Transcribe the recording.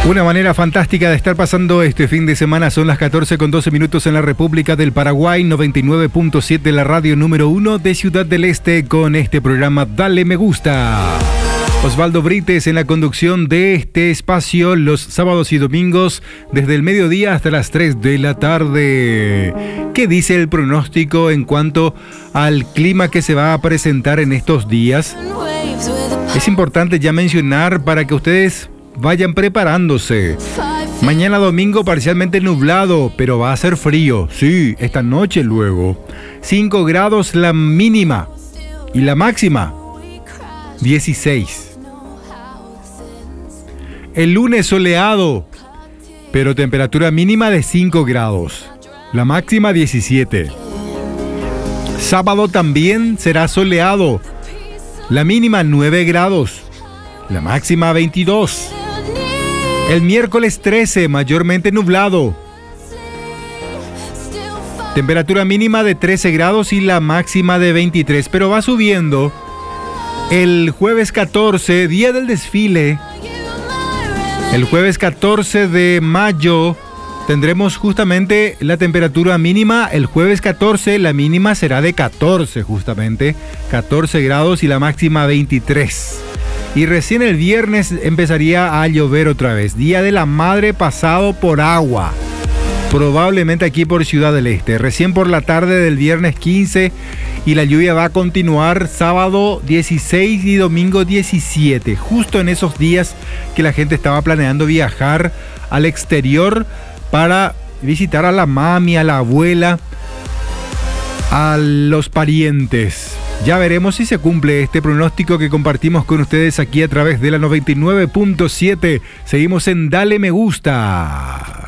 Una manera fantástica de estar pasando este fin de semana. Son las 14:12 en la República del Paraguay, 99.7, la radio número 1 de Ciudad del Este, con este programa Dale Me Gusta. Osvaldo Brites en la conducción de este espacio los sábados y domingos desde el mediodía hasta las 3 de la tarde. ¿Qué dice el pronóstico en cuanto al clima que se va a presentar en estos días? Es importante ya mencionar para que ustedes vayan preparándose. Mañana domingo parcialmente nublado, pero va a ser frío. Sí, esta noche luego. 5 grados la mínima y la máxima 16. El lunes soleado, pero temperatura mínima de 5 grados. La máxima 17. Sábado también será soleado. La mínima 9 grados. La máxima 22. El miércoles 13, mayormente nublado. Temperatura mínima de 13 grados y la máxima de 23, pero va subiendo. El jueves 14, día del desfile. El jueves 14 de mayo tendremos justamente la temperatura mínima. El jueves 14 la mínima será de 14 justamente. 14 grados y la máxima 23. Y recién el viernes empezaría a llover otra vez. Día de la Madre pasado por agua. Probablemente aquí por Ciudad del Este. Recién por la tarde del viernes 15 y la lluvia va a continuar sábado 16 y domingo 17. Justo en esos días que la gente estaba planeando viajar al exterior para visitar a la mami, a la abuela, a los parientes. Ya veremos si se cumple este pronóstico que compartimos con ustedes aquí a través de la 99.7. Seguimos en Dale Me Gusta.